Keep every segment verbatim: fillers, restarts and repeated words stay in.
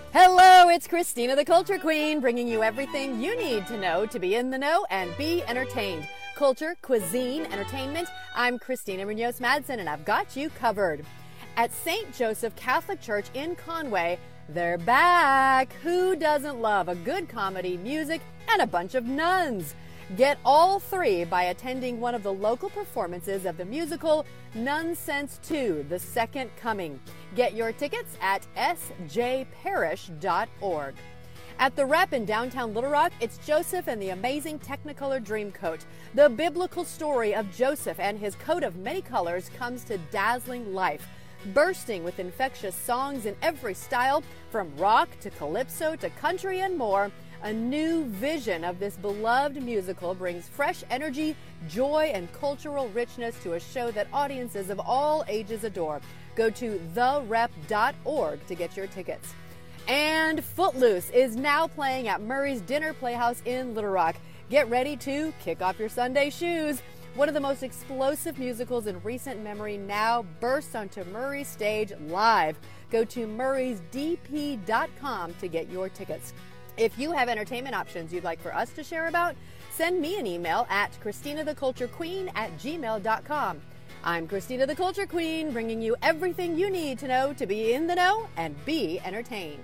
Hello, it's Christina the Culture Queen, bringing you everything you need to know to be in the know and be entertained. Culture, cuisine, entertainment. I'm Christina Munoz Madsen, and I've got you covered. At Saint Joseph Catholic Church in Conway, they're back. Who doesn't love a good comedy, music, and a bunch of nuns? Get all three by attending one of the local performances of the musical Nunsense two, The Second Coming. Get your tickets at s j parish dot org. At the Rep in downtown Little Rock, it's Joseph and the amazing Technicolor Dreamcoat. The biblical story of Joseph and his coat of many colors comes to dazzling life, bursting with infectious songs in every style, from rock to calypso to country and more. A new vision of this beloved musical brings fresh energy, joy, and cultural richness to a show that audiences of all ages adore. Go to the rep dot org to get your tickets. And Footloose is now playing at Murray's Dinner Playhouse in Little Rock. Get ready to kick off your Sunday shoes. One of the most explosive musicals in recent memory now bursts onto Murray's stage live. Go to murrays d p dot com to get your tickets. If you have entertainment options you'd like for us to share about, send me an email at christina the culture queen at gmail dot com. I'm Christina the Culture Queen, bringing you everything you need to know to be in the know and be entertained.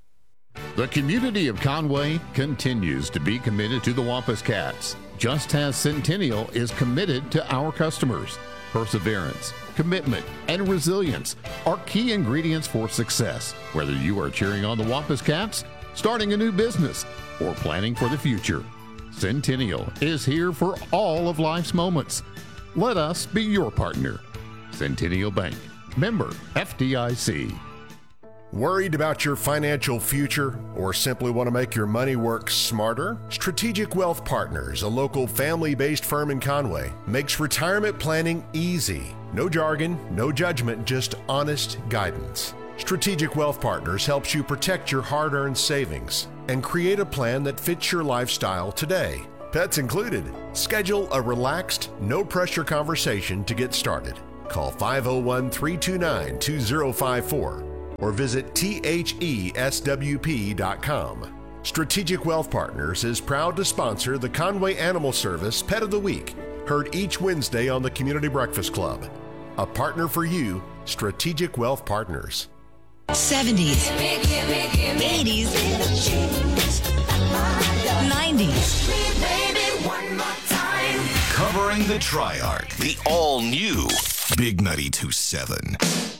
The community of Conway continues to be committed to the Wampus Cats, just as Centennial is committed to our customers. Perseverance, commitment, and resilience are key ingredients for success, whether you are cheering on the Wampus Cats, starting a new business, or planning for the future. Centennial is here for all of life's moments. Let us be your partner. Centennial Bank, member F D I C. Worried about your financial future or simply want to make your money work smarter? Strategic Wealth Partners, a local family-based firm in Conway, makes retirement planning easy. No jargon, no judgment, just honest guidance. Strategic Wealth Partners helps you protect your hard-earned savings and create a plan that fits your lifestyle today. Pets included. Schedule a relaxed, no-pressure conversation to get started. Call five oh one, three two nine, two oh five four or visit T H E S W P dot com. Strategic Wealth Partners is proud to sponsor the Conway Animal Service Pet of the Week, heard each Wednesday on the Community Breakfast Club. A partner for you, Strategic Wealth Partners. seventies, eighties, nineties. Covering the Triarch, the all-new Big ninety-two point seven.